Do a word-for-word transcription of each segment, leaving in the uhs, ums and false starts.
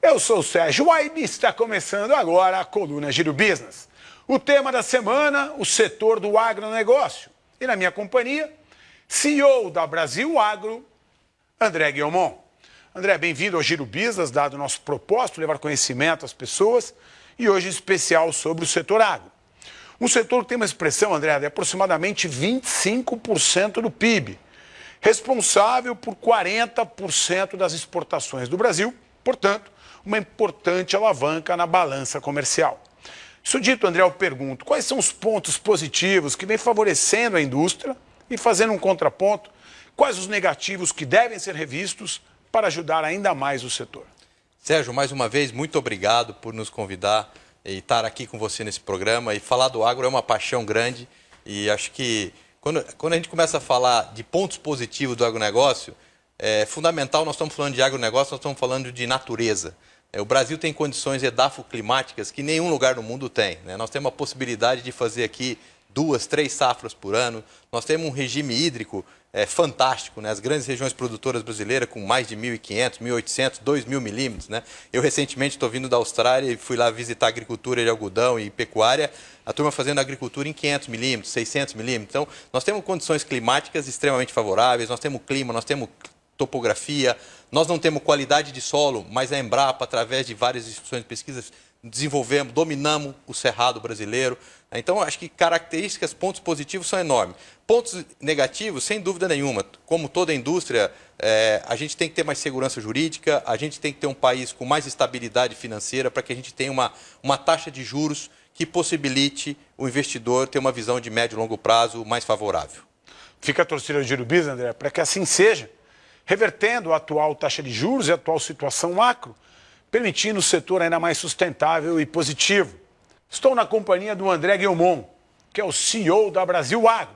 Eu sou o Sérgio Waibe e está começando agora a coluna Giro Business. O tema da semana, o setor do agronegócio. E na minha companhia, C E O da Brasil Agro, André Guilmon. André, bem-vindo ao Giro Business, dado o nosso propósito, levar conhecimento às pessoas, e hoje em especial sobre o setor agro. Um setor que tem uma expressão, André, de aproximadamente vinte e cinco por cento do P I B, responsável por quarenta por cento das exportações do Brasil, portanto, uma importante alavanca na balança comercial. Isso dito, André, eu pergunto, quais são os pontos positivos que vem favorecendo a indústria e fazendo um contraponto? Quais os negativos que devem ser revistos para ajudar ainda mais o setor? Sérgio, mais uma vez, muito obrigado por nos convidar e estar aqui com você nesse programa. E falar do agro é uma paixão grande e acho que quando, quando a gente começa a falar de pontos positivos do agronegócio, é fundamental, nós estamos falando de agronegócio, nós estamos falando de natureza. O Brasil tem condições edafoclimáticas que nenhum lugar no mundo tem, né? Nós temos a possibilidade de fazer aqui duas, três safras por ano. Nós temos um regime hídrico é, fantástico, né? As grandes regiões produtoras brasileiras com mais de mil e quinhentos, mil e oitocentos, dois mil milímetros, né? Eu recentemente estou vindo da Austrália e fui lá visitar a agricultura de algodão e pecuária. A turma fazendo agricultura em quinhentos milímetros, seiscentos milímetros. Então, nós temos condições climáticas extremamente favoráveis, nós temos clima, nós temos topografia, nós não temos qualidade de solo, mas a Embrapa, através de várias instituições de pesquisa, desenvolvemos, dominamos o cerrado brasileiro. Então, acho que características, pontos positivos são enormes. Pontos negativos, sem dúvida nenhuma. Como toda indústria, é, a gente tem que ter mais segurança jurídica, a gente tem que ter um país com mais estabilidade financeira para que a gente tenha uma, uma taxa de juros que possibilite o investidor ter uma visão de médio e longo prazo mais favorável. Fica a torcida do Giro Business, André, para que assim seja, revertendo a atual taxa de juros e a atual situação macro, permitindo o setor ainda mais sustentável e positivo. Estou na companhia do André Guilmon, que é o C E O da Brasil Agro,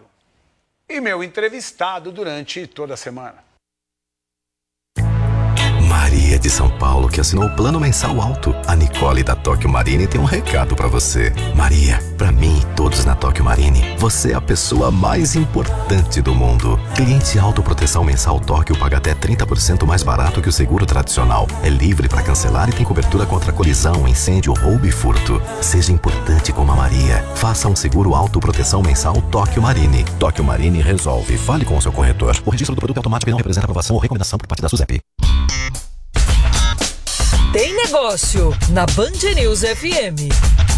e meu entrevistado durante toda a semana. Maria de São Paulo, que assinou o plano mensal alto. A Nicole da Tóquio Marine tem um recado pra você. Maria, pra mim e todos na Tóquio Marine, você é a pessoa mais importante do mundo. Cliente autoproteção mensal Tóquio paga até trinta por cento mais barato que o seguro tradicional. É livre pra cancelar e tem cobertura contra colisão, incêndio, roubo e furto. Seja importante como a Maria. Faça um seguro autoproteção mensal Tóquio Marine. Tóquio Marine resolve. Fale com o seu corretor. O registro do produto automático não representa aprovação ou recomendação por parte da SUSEP. Tem negócio na Band News F M.